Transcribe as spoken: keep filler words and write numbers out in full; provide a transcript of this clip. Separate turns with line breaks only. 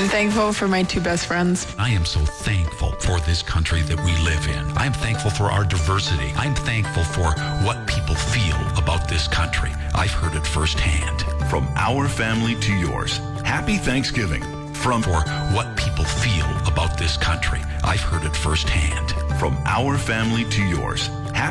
I'm thankful for my two best friends.
I am so thankful for this country that we live in. I'm thankful for our diversity. I'm thankful for what people feel about this country. I've heard it firsthand.
From our family to yours, happy Thanksgiving.
From for what people feel about this country. I've heard it firsthand.
From our family to yours,